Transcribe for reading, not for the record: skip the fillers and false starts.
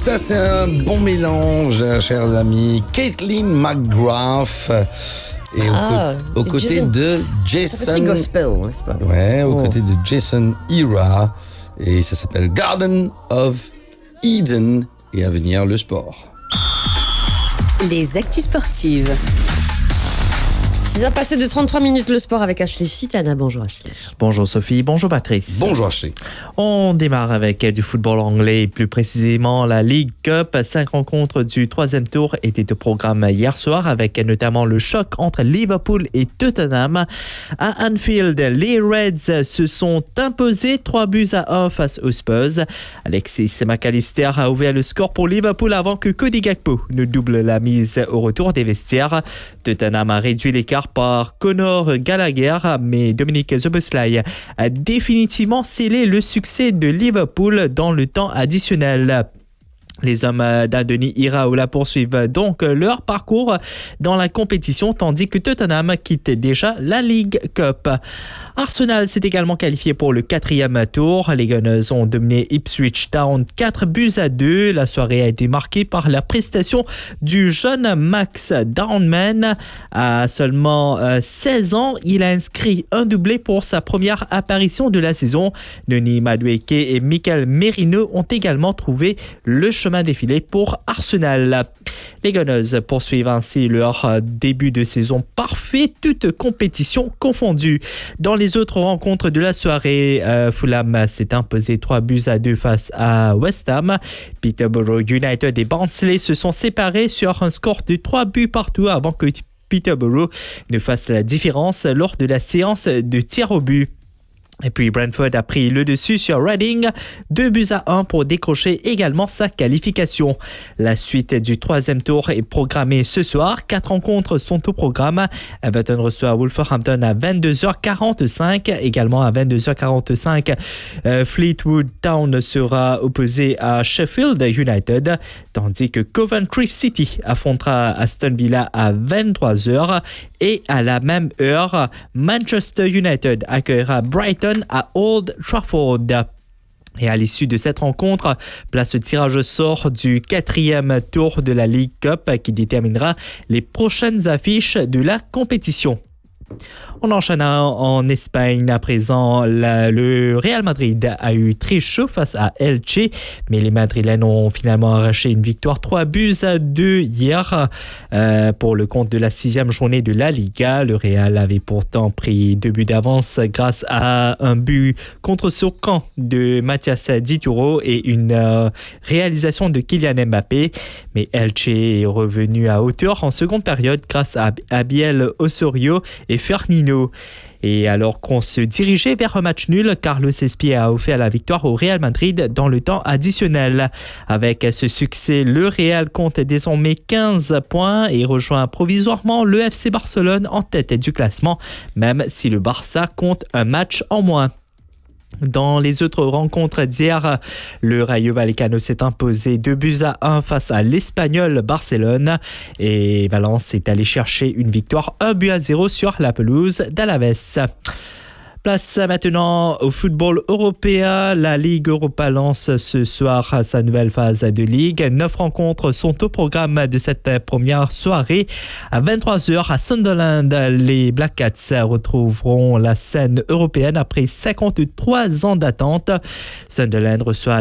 Ça, c'est un bon mélange, chers amis. Caitlin McGrath. Et aux côtés de Jason. Ça fait gospel, n'est-ce pas? Ouais, aux côtés de Jason Ira. Et ça s'appelle Garden of Eden. Et à venir, le sport. Les actus sportives. 6h passées de 33 minutes, le sport avec Ashley Sitana. Bonjour Ashley. Bonjour Sophie, bonjour Patrice. Bonjour Ashley. On démarre avec du football anglais, plus précisément la League Cup. 5 rencontres du 3e tour étaient au programme hier soir, avec notamment le choc entre Liverpool et Tottenham. À Anfield, les Reds se sont imposés 3-1 face aux Spurs. Alexis McAllister a ouvert le score pour Liverpool avant que Cody Gakpo ne double la mise au retour des vestiaires. Tottenham a réduit l'écart par Conor Gallagher, mais Dominic Szoboszlai a définitivement scellé le succès de Liverpool dans le temps additionnel. Les hommes d'Andoni Iraola poursuivent donc leur parcours dans la compétition, tandis que Tottenham quitte déjà la League Cup. Arsenal s'est également qualifié pour le 4e tour. Les Gunners ont dominé Ipswich Town 4-2. La soirée a été marquée par la prestation du jeune Max Downman. À seulement 16 ans, il a inscrit un doublé pour sa première apparition de la saison. Denis Madueke et Mikel Merino ont également trouvé le chemin défilé pour Arsenal. Les Gunners poursuivent ainsi leur début de saison parfait, toutes compétitions confondues. Dans les autres rencontres de la soirée, Fulham s'est imposé 3-2 face à West Ham. Peterborough United et Barnsley se sont séparés sur un score de 3 buts partout avant que Peterborough ne fasse la différence lors de la séance de tir au but. Et puis Brentford a pris le dessus sur Reading, 2-1 pour décrocher également sa qualification. La suite du 3e tour est programmée ce soir. 4 rencontres sont au programme. Everton reçoit Wolverhampton à 22h45. Également à 22h45, Fleetwood Town sera opposé à Sheffield United, tandis que Coventry City affrontera Aston Villa à 23h. Et à la même heure, Manchester United accueillera Brighton à Old Trafford. Et à l'issue de cette rencontre, place au tirage au sort du 4e tour de la League Cup qui déterminera les prochaines affiches de la compétition. On enchaîne en Espagne à présent. Le Real Madrid a eu très chaud face à Elche, mais les Madrilènes ont finalement arraché une victoire 3-2 hier pour le compte de la 6e journée de la Liga. Le Real avait pourtant pris 2 buts d'avance grâce à un but contre son camp de Mathias Dituro et une réalisation de Kylian Mbappé. Mais Elche est revenu à hauteur en seconde période grâce à Abiel Osorio et Firmino. Et alors qu'on se dirigeait vers un match nul, Carlos Espie a offert la victoire au Real Madrid dans le temps additionnel. Avec ce succès, le Real compte désormais 15 points et rejoint provisoirement le FC Barcelone en tête du classement, même si le Barça compte un match en moins. Dans les autres rencontres d'hier, le Rayo Vallecano s'est imposé 2-1 face à l'Espagnol Barcelone et Valence est allé chercher une victoire 1-0 sur la pelouse d'Alaves. Place maintenant au football européen. La Ligue Europa lance ce soir sa nouvelle phase de Ligue. 9 rencontres sont au programme de cette première soirée. À 23h à Sunderland, les Black Cats retrouveront la scène européenne après 53 ans d'attente. Sunderland reçoit